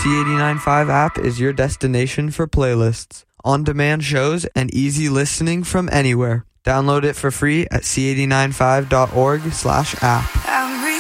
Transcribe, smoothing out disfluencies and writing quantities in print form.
C895 app is your destination for playlists, on-demand shows, and easy listening from anywhere. Download it for free at c895.org/app.